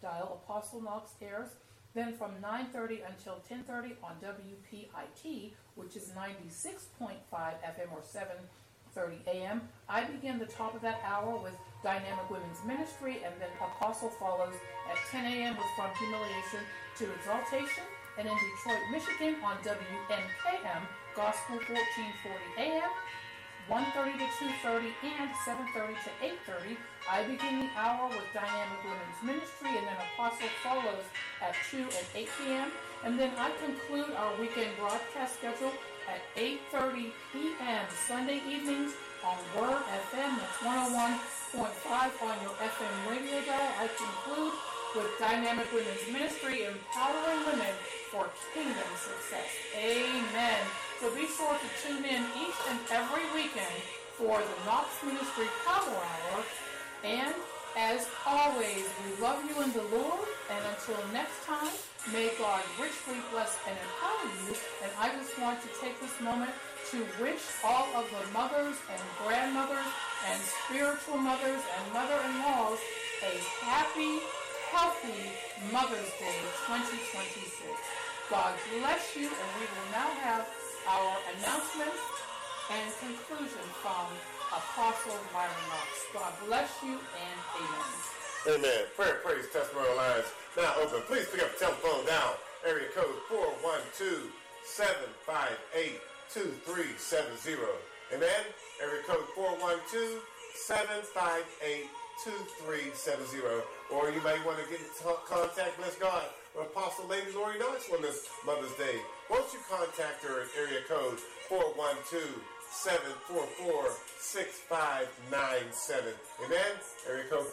dial, Apostle Knox airs. Then from 9:30 until 10:30 on WPIT, which is 96.5 FM or 7:30 a.m. I begin the top of that hour with Dynamic Women's Ministry, and then Apostle follows at 10 a.m. with From Humiliation to Exaltation. And in Detroit, Michigan on WNKM, Gospel 1440 a.m., 1:30 to 2:30 and 7:30 to 8:30. I begin the hour with Dynamic Women's Ministry, and then Apostle follows at 2 and 8 p.m. And then I conclude our weekend broadcast schedule at 8:30 p.m. Sunday evenings on Word FM. That's 101.5 on your FM radio dial. I conclude with Dynamic Women's Ministry, empowering women for kingdom success. Amen. So be sure to tune in each and every weekend for the Knox Ministry Power Hour. And as always, we love you in the Lord. And until next time, may God richly bless and empower you. And I just want to take this moment to wish all of the mothers and grandmothers and spiritual mothers and mother-in-laws a happy, healthy Mother's Day 2026. God bless you, and we will now have our announcements and conclusion from Apostle Myron Knox. God bless you, and amen. Amen. Prayer, praise, testimony lines now open. Please pick up the telephone down. Area code 412-758-2370. Amen. Area code 412-758-2370. Or you may want to get in contact, bless God, with Apostle Lady Lori Knox on this Mother's Day. Won't you contact her at area code 412-744-6597. Amen? Area code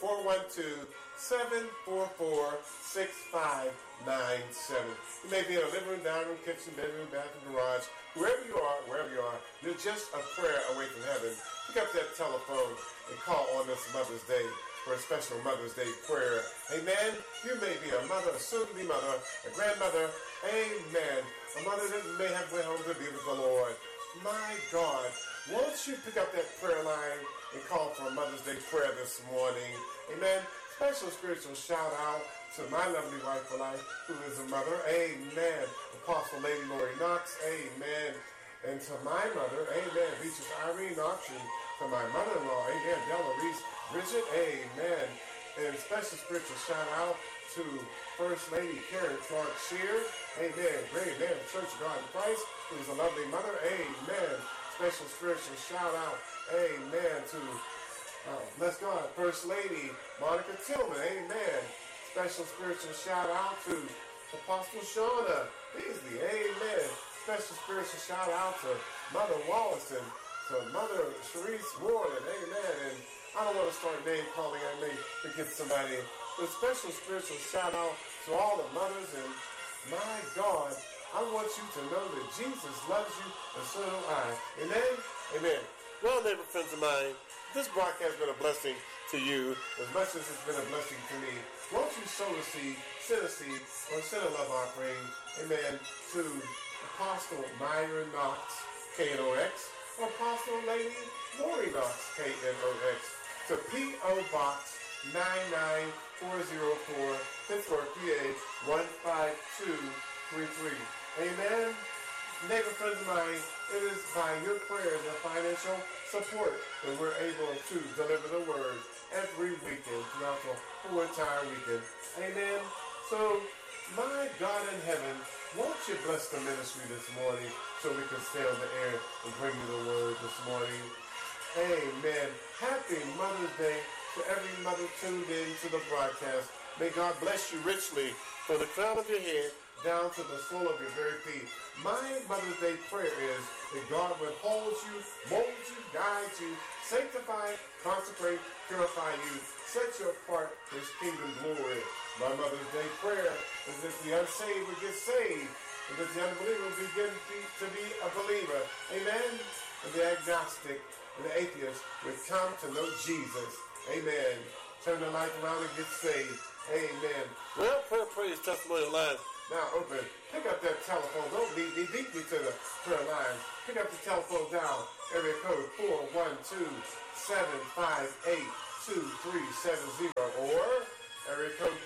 412-744-6597. You may be in a living room, dining room, kitchen, bedroom, bathroom, garage, wherever you are, you're just a prayer away from heaven. Pick up that telephone and call on this Mother's Day for a special Mother's Day prayer. Amen. You may be a mother, a soon-to-be mother, a grandmother. Amen. A mother that may have went home to be with the Lord. My God, won't you pick up that prayer line and call for a Mother's Day prayer this morning? Amen. Special spiritual shout out to my lovely wife for life, who is a mother. Amen. Apostle Lady Lori Knox. Amen. And to my mother, amen, Beatrice Irene Knox, and to my mother-in-law, amen, Della Reese Bridget, amen. And special spiritual shout out to First Lady Karen Clark Shear, amen, great man of Church of God in Christ, who is a lovely mother, amen. Special spiritual shout out, amen, to, bless God, First Lady Monica Tillman, amen. Special spiritual shout out to Apostle Shauna Beasley, amen. Special spiritual shout out to Mother Wallace and to Mother Sharice Warren, amen. And I don't want to start name calling, I may forget somebody. But special spiritual shout out to all the mothers, and my God, I want you to know that Jesus loves you, and so do I. Amen? Amen. Well, neighbor friends of mine, this broadcast has been a blessing to you as much as it's been a blessing to me. Won't you sow a seed, send a seed, or send a love offering, amen, to Apostle Myron Knox, K-N-O-X, or Apostle Lady Lori Knox, K-N-O-X, to P.O. Box 99404, Pittsburgh, PA 15233. Amen? Neighbor friends of mine, it is by your prayers and financial support that we're able to deliver the word every weekend throughout the whole entire weekend. Amen? So, my God in heaven, won't you bless the ministry this morning so we can stay on the air and bring you the word this morning? Amen. Happy Mother's Day to every mother tuned in to the broadcast. May God bless you richly from the crown of your head down to the sole of your very feet. My Mother's Day prayer is that God would hold you, mold you, guide you, sanctify, consecrate, purify you, set you apart for His kingdom glory. My Mother's Day prayer is that the unsaved would get saved, and that the unbeliever would begin to be a believer. Amen? And the agnostic and the atheist would come to know Jesus. Amen. Turn the life around and get saved. Amen. Well, prayer, praise, testimony lines now open. Pick up that telephone. Don't beat me to the prayer line. Pick up the telephone down. Area code 412-758-2370 or area code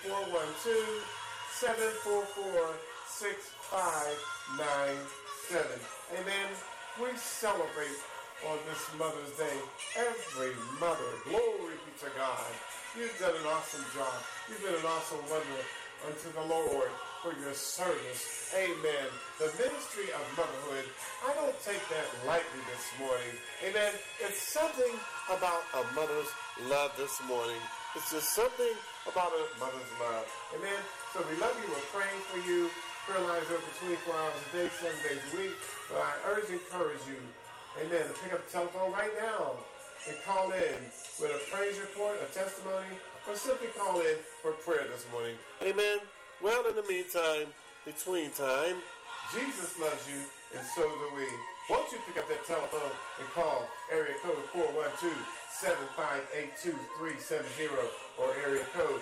412-744-6597. Amen. We celebrate on this Mother's Day every mother. Glory be to God. You've done an awesome job. You've been an awesome wonder unto the Lord for your service. Amen. The ministry of motherhood, I don't take that lightly this morning. Amen. It's something about a mother's love this morning. It's just something about a mother's love. Amen. So we love you. We're praying for you. Prayer lines open 24 hours a day, 7 days a week. But I encourage you, amen, to pick up the telephone right now and call in with a praise report, a testimony, or simply call in for prayer this morning. Amen. Well, in the meantime, between time, Jesus loves you, and so do we. Won't you pick up that telephone and call area code 412-758-2370 or area code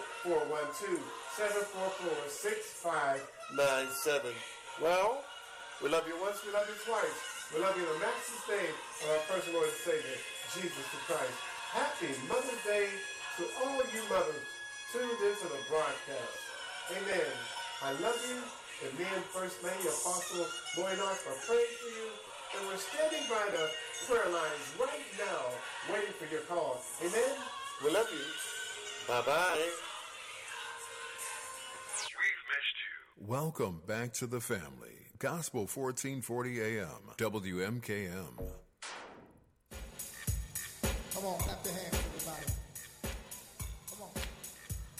412-744-6597. Well, we love you once, we love you twice. We love you in the matchless name of our personal Lord and Savior, Jesus the Christ. Happy Mother's Day to all you mothers tuned into the broadcast. Amen. I love you, and me and First Lady Apostle Moynock are praying for you, and we're standing by the prayer lines right now, waiting for your call. Amen. We love you. Bye-bye. We've missed you. Welcome back to the family. Gospel 1440 AM, WMKM. Come on, clap your hands.